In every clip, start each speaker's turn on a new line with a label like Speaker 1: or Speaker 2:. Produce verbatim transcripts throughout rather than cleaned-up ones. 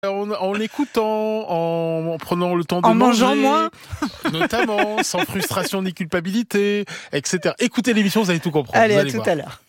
Speaker 1: En, en écoutant, en, en prenant le temps de
Speaker 2: en
Speaker 1: manger,
Speaker 2: mangeant moins,
Speaker 1: notamment, sans frustration ni culpabilité, et cetera. Écoutez l'émission, vous allez tout comprendre.
Speaker 2: Allez,
Speaker 1: vous
Speaker 2: à
Speaker 1: allez
Speaker 2: tout
Speaker 1: voir.
Speaker 2: à l'heure.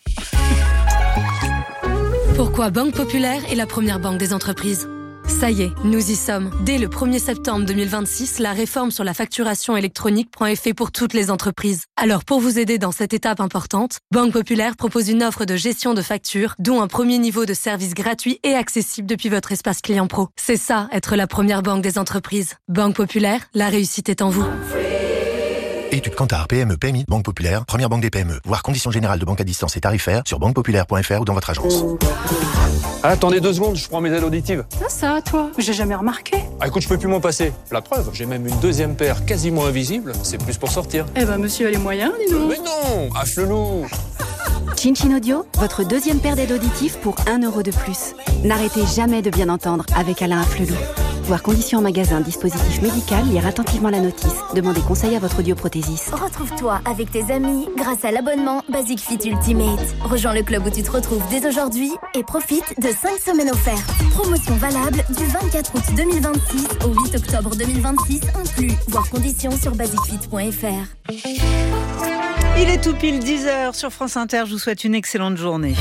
Speaker 3: Pourquoi Banque Populaire est la première banque des entreprises ? Ça y est, nous y sommes. Dès le premier septembre deux mille vingt-six, la réforme sur la facturation électronique prend effet pour toutes les entreprises. Alors pour vous aider dans cette étape importante, Banque Populaire propose une offre de gestion de factures, dont un premier niveau de service gratuit et accessible depuis votre espace client pro. C'est ça, être la première banque des entreprises. Banque Populaire, la réussite est en vous.
Speaker 4: Étude Kantar, P M E, P M I, Banque Populaire, première banque des P M E. Voir conditions générales de banque à distance et tarifaires sur banque populaire point f r ou dans votre agence.
Speaker 5: Ah, attendez deux secondes, je prends mes aides auditives.
Speaker 6: Ça, ça, toi, j'ai jamais remarqué.
Speaker 5: Ah, écoute, je peux plus m'en passer. La preuve, j'ai même une deuxième paire quasiment invisible. C'est plus pour sortir.
Speaker 6: Eh ben, monsieur a les moyens, dis donc.
Speaker 5: Mais non, Afflelou.
Speaker 7: Chin Chin Audio, votre deuxième paire d'aides auditives pour un euro de plus. N'arrêtez jamais de bien entendre avec Alain Afflelou. Voir conditions en magasin, dispositif médical, lire attentivement la notice. Demandez conseil à votre audioprothésiste.
Speaker 8: Retrouve-toi avec tes amis grâce à l'abonnement Basic Fit Ultimate. Rejoins le club où tu te retrouves dès aujourd'hui et profite de cinq semaines offertes. Promotion valable du vingt-quatre août deux mille vingt-six au huit octobre deux mille vingt-six inclus. Voir conditions sur basic fit point f r.
Speaker 2: Il est tout pile dix heures sur France Inter. Je vous souhaite une excellente journée.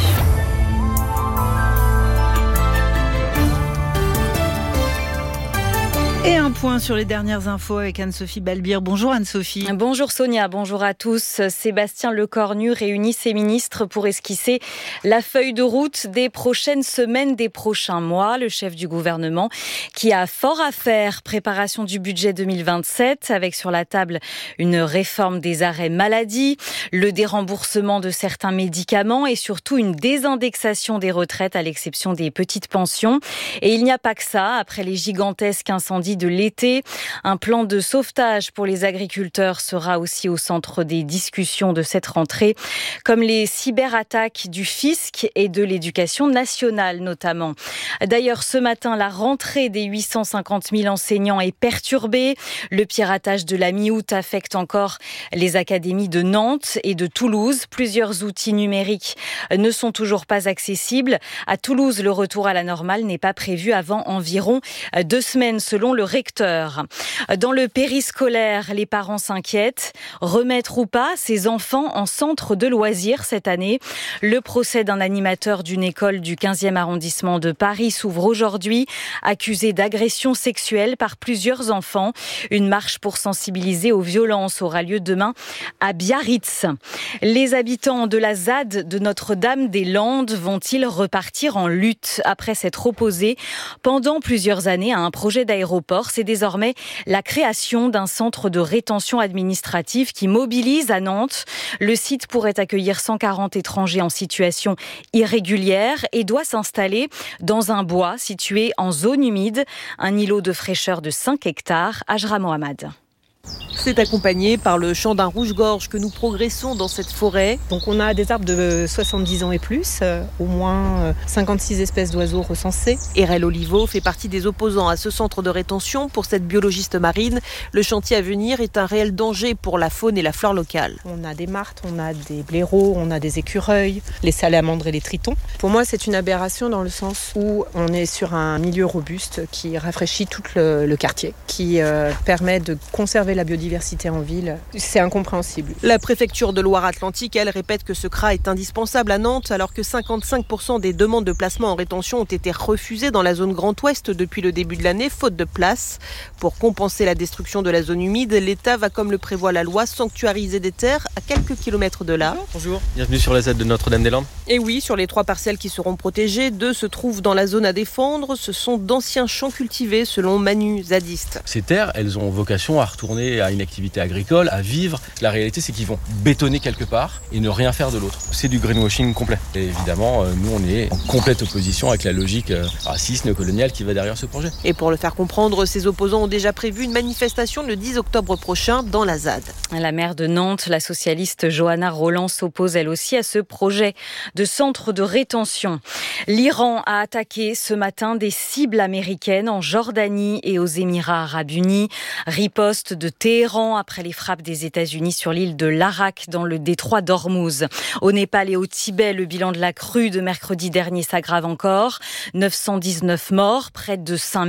Speaker 2: Et un point sur les dernières infos avec Anne-Sophie Balbir. Bonjour Anne-Sophie.
Speaker 9: Bonjour Sonia, bonjour à tous. Sébastien Lecornu réunit ses ministres pour esquisser la feuille de route des prochaines semaines, des prochains mois. Le chef du gouvernement qui a fort à faire. Préparation du budget deux mille vingt-sept avec sur la table une réforme des arrêts maladie, le déremboursement de certains médicaments et surtout une désindexation des retraites à l'exception des petites pensions. Et il n'y a pas que ça. Après les gigantesques incendies de l'été, un plan de sauvetage pour les agriculteurs sera aussi au centre des discussions de cette rentrée, comme les cyberattaques du fisc et de l'éducation nationale notamment. D'ailleurs, ce matin, la rentrée des huit cent cinquante mille enseignants est perturbée. Le piratage de la mi-août affecte encore les académies de Nantes et de Toulouse. Plusieurs outils numériques ne sont toujours pas accessibles. À Toulouse, le retour à la normale n'est pas prévu avant environ deux semaines selon le recteur. Dans le périscolaire, les parents s'inquiètent. Remettre ou pas ces enfants en centre de loisirs cette année. Le procès d'un animateur d'une école du quinzième arrondissement de Paris s'ouvre aujourd'hui, accusé d'agression sexuelle par plusieurs enfants. Une marche pour sensibiliser aux violences aura lieu demain à Biarritz. Les habitants de la Z A D de Notre-Dame-des-Landes vont-ils repartir en lutte après s'être opposés pendant plusieurs années à un projet d'aéroport? C'est désormais la création d'un centre de rétention administrative qui mobilise à Nantes. Le site pourrait accueillir cent quarante étrangers en situation irrégulière et doit s'installer dans un bois situé en zone humide, un îlot de fraîcheur de cinq hectares. Ajra Mohamed.
Speaker 10: C'est accompagné par le chant d'un rouge-gorge que nous progressons dans cette forêt.
Speaker 11: Donc on a des arbres de soixante-dix ans et plus, euh, au moins cinquante-six espèces d'oiseaux recensées.
Speaker 10: Erel Olivo fait partie des opposants à ce centre de rétention. Pour cette biologiste marine, le chantier à venir est un réel danger pour la faune et la flore locale.
Speaker 11: On a des martres, on a des blaireaux, on a des écureuils, les salamandres et les tritons. Pour moi, c'est une aberration dans le sens où on est sur un milieu robuste qui rafraîchit tout le, le quartier, qui euh, permet de conserver la biodiversité en ville. C'est incompréhensible.
Speaker 10: La préfecture de Loire-Atlantique, elle, répète que ce C R A est indispensable à Nantes alors que cinquante-cinq pour cent des demandes de placement en rétention ont été refusées dans la zone Grand Ouest depuis le début de l'année, faute de place. Pour compenser la destruction de la zone humide, l'État va, comme le prévoit la loi, sanctuariser des terres à quelques kilomètres de là.
Speaker 12: Bonjour, bienvenue sur la Z de Notre-Dame-des-Landes.
Speaker 10: Et oui, sur les trois parcelles qui seront protégées, deux se trouvent dans la zone à défendre. Ce sont d'anciens champs cultivés selon Manu, zadiste.
Speaker 12: Ces terres, elles ont vocation à retourner à une activité agricole, à vivre. La réalité, c'est qu'ils vont bétonner quelque part et ne rien faire de l'autre. C'est du greenwashing complet. Et évidemment, nous, on est en complète opposition avec la logique raciste, néocoloniale qui va derrière ce projet.
Speaker 10: Et pour le faire comprendre, ses opposants ont déjà prévu une manifestation le dix octobre prochain dans la Z A D.
Speaker 9: La maire de Nantes, la socialiste Johanna Roland, s'oppose elle aussi à ce projet de centre de rétention. L'Iran a attaqué ce matin des cibles américaines en Jordanie et aux Émirats arabes unis. Riposte de Téhéran après les frappes des États-Unis sur l'île de Larak dans le détroit d'Ormuz. Au Népal et au Tibet, le bilan de la crue de mercredi dernier s'aggrave encore. neuf cent dix-neuf morts, près de cinq